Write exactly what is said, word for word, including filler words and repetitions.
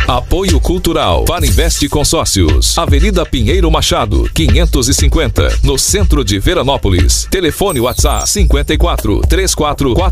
Apoio Cultural Farinvest Consórcios. Avenida Pinheiro Machado, quinhentos e cinquenta, no centro de Veranópolis. Telefone WhatsApp cinquenta e quatro, três quatro quatro